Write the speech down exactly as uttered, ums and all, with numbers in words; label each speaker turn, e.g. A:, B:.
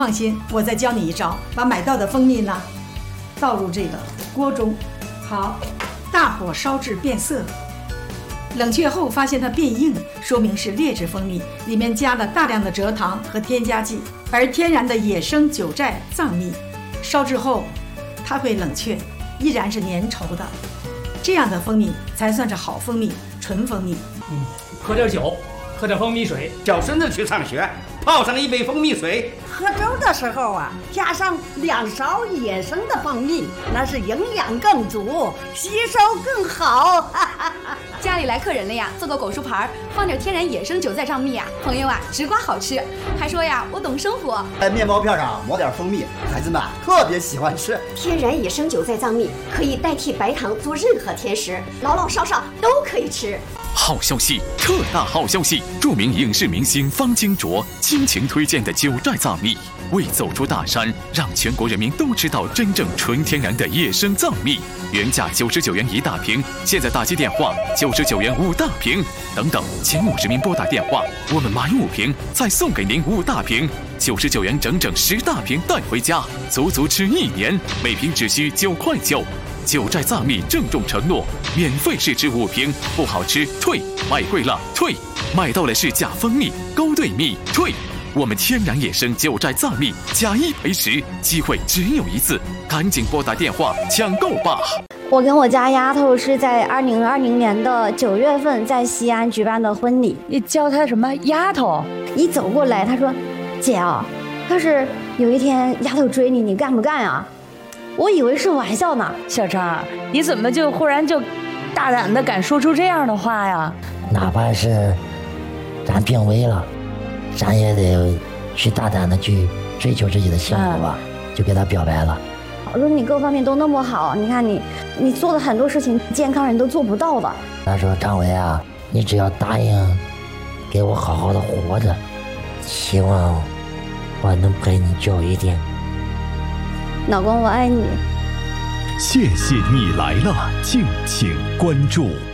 A: 放心，我再教你一招，把买到的蜂蜜呢倒入这个锅中，好，大火烧至变色。冷却后发现它变硬，说明是劣质蜂蜜，里面加了大量的蔗糖和添加剂。而天然的野生九寨藏蜜，烧制后它会冷却，依然是粘稠的，这样的蜂蜜才算是好蜂蜜，纯蜂蜜。
B: 嗯，喝点酒，喝点蜂蜜水，
C: 叫孙子去上学，泡上一杯蜂蜜水。
D: 喝粥的时候啊，加上两勺野生的蜂蜜，那是营养更足，吸收更好。
E: 家里来客人了呀，做个果蔬盘，放点天然野生九寨藏蜜啊，朋友啊直刮好吃，还说呀我懂生活。
F: 在面包片上抹点蜂蜜，孩子们特别喜欢吃。
G: 天然野生九寨藏蜜可以代替白糖做任何甜食，老老少少都可以吃。
H: 好消息，特大好消息！著名影视明星方清卓倾情推荐的九寨藏蜜，为走出大山，让全国人民都知道真正纯天然的野生藏蜜。原价九十九元一大瓶，现在打击电话九十九元五大瓶，等等，前五十名拨打电话，我们买五瓶再送给您五大瓶，九十九元整整十大瓶带回家，足足吃一年，每瓶只需九块九。九寨藏蜜郑重承诺，免费试吃五瓶，不好吃退，买贵了退，买到了是假蜂蜜、勾兑蜜退。我们天然野生九寨藏蜜，假一赔十，机会只有一次，赶紧拨打电话抢购吧！
I: 我跟我家丫头是在二零二零年的九月份在西安举办的婚礼。
J: 你叫她什么丫头？
I: 一走过来，她说：“姐啊，要是有一天丫头追你，你干不干啊？”我以为是玩笑呢。
J: 小张，你怎么就忽然就大胆的敢说出这样的话呀？
K: 哪怕是咱病危了，咱也得去大胆的去追求自己的幸福吧，嗯、就给他表白了。
I: 我说你各方面都那么好，你看你你做的很多事情，健康人都做不到的。
K: 他说：“张伟啊，你只要答应给我好好的活着，希望我能陪你久一点。”
I: 老公，我爱你。
L: 谢谢你来了，敬请关注。